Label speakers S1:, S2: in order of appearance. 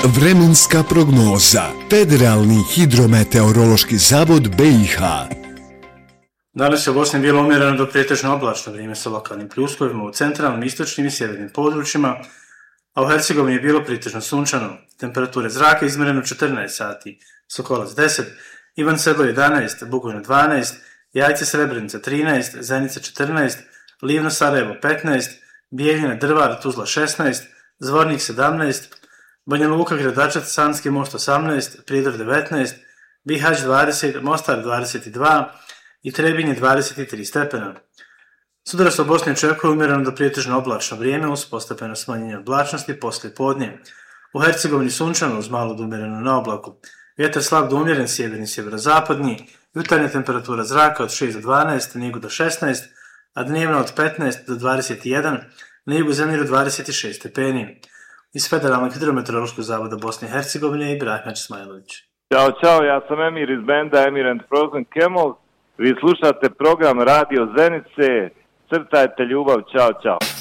S1: Vremenska prognoza. Federalni hidrometeorološki zavod BiH.
S2: Danas je u Bosni bilo umjereno do pretežno oblačno vrijeme sa lokalnim pljuskovima u centralnim, istočnim i sjevernim područjima, a u Hercegovini je bilo pretežno sunčano. Temperature zraka izmjereno 14 sati, Sokolac 10, Ivan Sedlo 11, Bugojno 12, Jajce Srebrenica 13, Zenica 14, Livno Sarajevo 15, Bijeljina Drvar Tuzla 16, Zvornik 17, Banja Luka Gradačac Sanski Most 18, Prijedor 19, Bihać 20, Mostar 22 i Trebinje 23 stepena. Sutra se u Bosni očekuje umjereno do pretežno oblačno vrijeme uz postepeno smanjenje oblačnosti poslije podne. U Hercegovini sunčano uz malo do umjereno na oblaku. Vjetar slab do umjeren sjeverni sjeverozapadni, jutarnja temperatura zraka od 6 do 12, na jugu do 16, a dnevno od 15 do 21, na jugu zemlje do 26 stepeni. Iz Federalnog hidrometeorološkog zavoda Bosne i Hercegovine i Ibrahim Smajlović.
S3: Ćao, ja sam Emir iz benda Emir and Frozen Camels. Vi slušate program Radio Zenice, crtajte ljubav, čao.